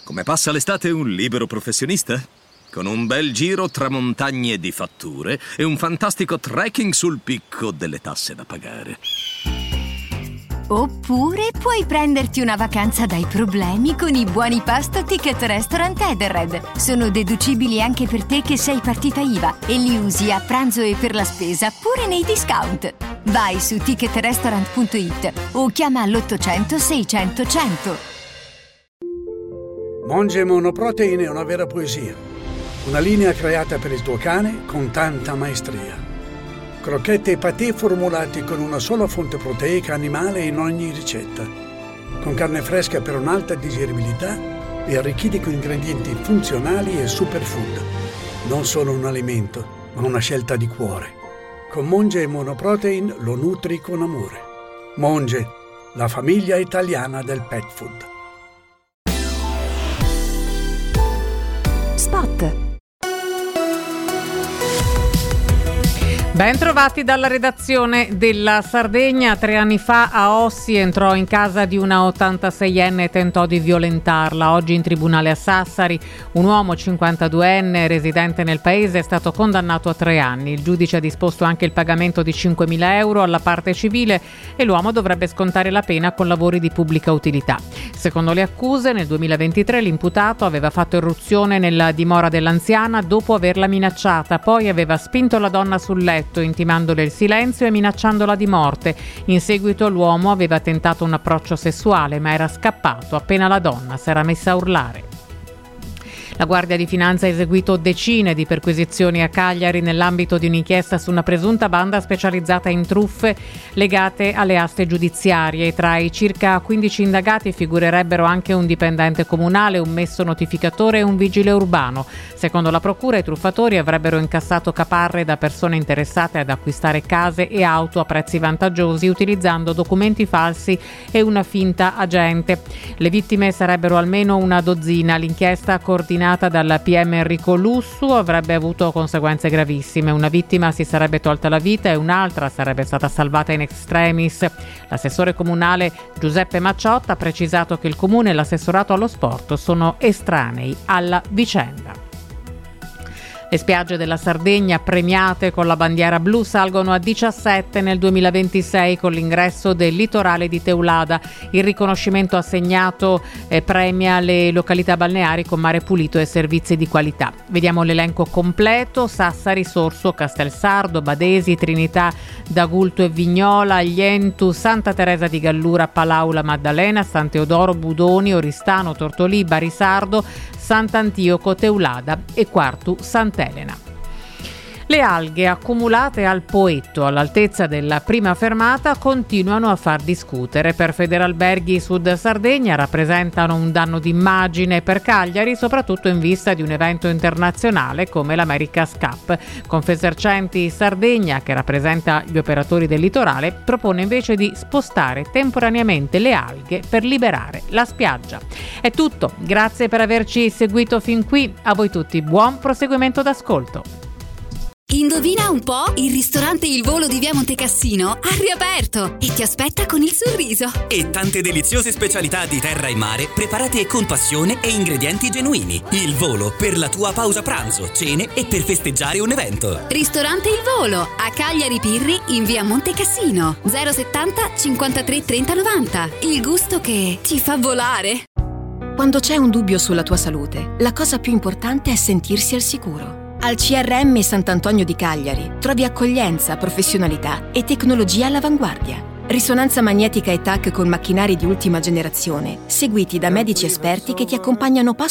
Come passa l'estate un libero professionista? Con un bel giro tra montagne di fatture e un fantastico trekking sul picco delle tasse da pagare. Oppure puoi prenderti una vacanza dai problemi con i buoni pasto Ticket Restaurant Edenred. Sono deducibili anche per te che sei partita IVA e li usi a pranzo e per la spesa pure nei discount. Vai su ticketrestaurant.it o chiama l'800 600 100. Monge Monoprotein è una vera poesia. Una linea creata per il tuo cane con tanta maestria. Crocchette e patè formulati con una sola fonte proteica animale in ogni ricetta. Con carne fresca per un'alta digeribilità e arricchiti con ingredienti funzionali e superfood. Non solo un alimento, ma una scelta di cuore. Con Monge Monoprotein lo nutri con amore. Monge, la famiglia italiana del pet food. Spot. Ben trovati dalla redazione della Sardegna. 3 anni fa a Ossi entrò in casa di una 86enne e tentò di violentarla. Oggi in tribunale a Sassari un uomo 52enne residente nel paese è stato condannato a 3 anni. Il giudice ha disposto anche il pagamento di 5.000 euro alla parte civile e l'uomo dovrebbe scontare la pena con lavori di pubblica utilità. Secondo le accuse, nel 2023 l'imputato aveva fatto irruzione nella dimora dell'anziana dopo averla minacciata, poi aveva spinto la donna sul letto intimandole il silenzio e minacciandola di morte. In seguito l'uomo aveva tentato un approccio sessuale ma era scappato appena la donna si era messa a urlare. La Guardia di Finanza ha eseguito decine di perquisizioni a Cagliari nell'ambito di un'inchiesta su una presunta banda specializzata in truffe legate alle aste giudiziarie. Tra i circa 15 indagati figurerebbero anche un dipendente comunale, un messo notificatore e un vigile urbano. Secondo la procura, i truffatori avrebbero incassato caparre da persone interessate ad acquistare case e auto a prezzi vantaggiosi utilizzando documenti falsi e una finta agente. Le vittime sarebbero almeno una dozzina. L'inchiesta coordinata dal PM Enrico Lussu avrebbe avuto conseguenze gravissime. Una vittima si sarebbe tolta la vita e un'altra sarebbe stata salvata in extremis. L'assessore comunale Giuseppe Macciotta ha precisato che il comune e l'assessorato allo sport sono estranei alla vicenda. Le spiagge della Sardegna premiate con la bandiera blu salgono a 17 nel 2026 con l'ingresso del litorale di Teulada. Il riconoscimento assegnato premia le località balneari con mare pulito e servizi di qualità. Vediamo l'elenco completo: Sassari, Sorso, Castelsardo, Badesi, Trinità d'Agulto e Vignola, Lientu, Santa Teresa di Gallura, Palaula, Maddalena, San Teodoro, Budoni, Oristano, Tortolì, Barisardo, Sant'Antioco, Teulada e Quartu Sant'Elena. Le alghe accumulate al Poetto all'altezza della prima fermata continuano a far discutere. Per Federalberghi Sud Sardegna rappresentano un danno d'immagine per Cagliari, soprattutto in vista di un evento internazionale come l'America's Cup. Confesercenti Sardegna, che rappresenta gli operatori del litorale, propone invece di spostare temporaneamente le alghe per liberare la spiaggia. È tutto, grazie per averci seguito fin qui. A voi tutti buon proseguimento d'ascolto. Indovina un po'? Il ristorante Il Volo di Via Montecassino ha riaperto e ti aspetta con il sorriso. E tante deliziose specialità di terra e mare preparate con passione e ingredienti genuini. Il Volo, per la tua pausa pranzo, cene e per festeggiare un evento. Ristorante Il Volo a Cagliari Pirri in Via Montecassino. 070 53 30 90. Il gusto che ti fa volare. Quando c'è un dubbio sulla tua salute, la cosa più importante è sentirsi al sicuro. Al CRM Sant'Antonio di Cagliari trovi accoglienza, professionalità e tecnologia all'avanguardia. Risonanza magnetica e TAC con macchinari di ultima generazione, seguiti da medici esperti che ti accompagnano passo